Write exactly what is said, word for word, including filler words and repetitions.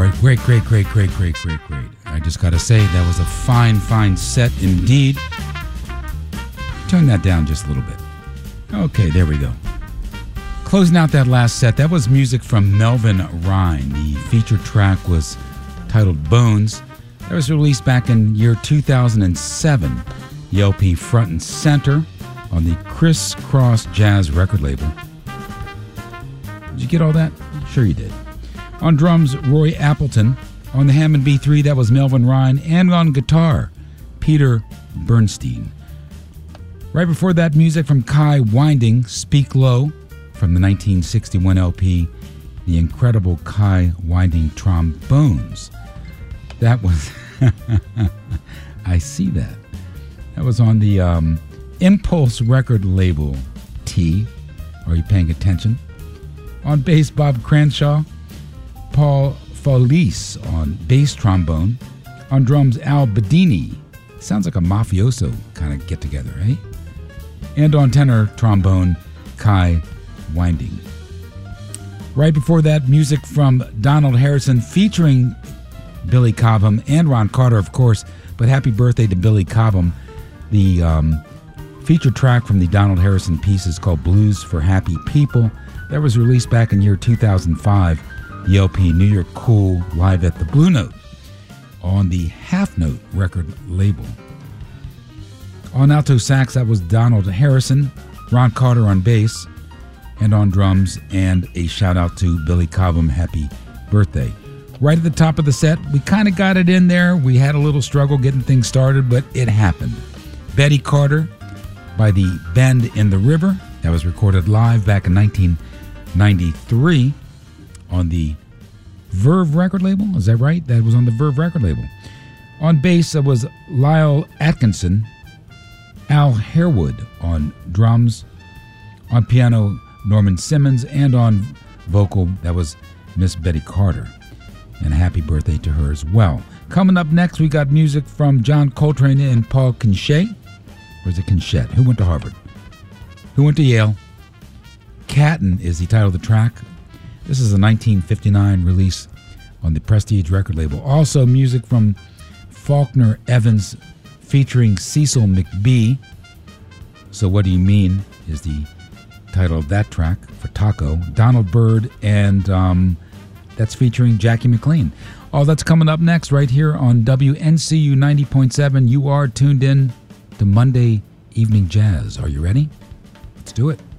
right, great, great, great, great, great, great, great. I just got to say, that was a fine, fine set indeed. Turn that down just a little bit. Okay, there we go. Closing out that last set, that was music from Melvin Rhyne. The feature track was titled Bones. That was released back in year two thousand seven. The L P Front and Center on the Criss Cross Jazz record label. Did you get all that? Sure you did. On drums, Roy Appleton. On the Hammond B three, that was Melvin Rhyne. And on guitar, Peter Bernstein. Right before that, music from Kai Winding, Speak Low, from the nineteen sixty-one L P, The Incredible Kai Winding Trombones. That was, I see that. That was on the um, Impulse record label, T. Are you paying attention? On bass, Bob Cranshaw. Paul Felice on bass trombone. On drums, Al Bedini. Sounds like a mafioso kind of get-together, eh? And on tenor trombone, Kai Winding. Right before that, music from Donald Harrison featuring Billy Cobham and Ron Carter, of course, but happy birthday to Billy Cobham. The um, feature track from the Donald Harrison piece is called Blues for Happy People. That was released back in year two thousand five, the L P New York Cool Live at the Blue Note on the Half Note record label. On alto sax, that was Donald Harrison, Ron Carter on bass, and on drums, and a shout out to Billy Cobham, happy birthday. Right at the top of the set, we kind of got it in there. We had a little struggle getting things started, but it happened. Betty Carter by the Bend in the River. That was recorded live back in nineteen ninety-three on the Verve record label. Is that right? That was on the Verve record label. On bass, that was Lyle Atkinson. Al Harewood on drums. On piano, Norman Simmons. And on vocal, that was Miss Betty Carter. And a happy birthday to her as well. Coming up next, we got music from John Coltrane and Paul Kinchet. Or is it Kinchette? Who went to Harvard? Who went to Yale? Catton is the title of the track. This is a nineteen fifty-nine release on the Prestige record label. Also, music from Faulkner Evans featuring Cecil McBee. So What Do You Mean is the title of that track for Taco. Donald Byrd, and um, that's featuring Jackie McLean. All that's coming up next right here on W N C U ninety point seven. You are tuned in to Monday Evening Jazz. Are you ready? Let's do it.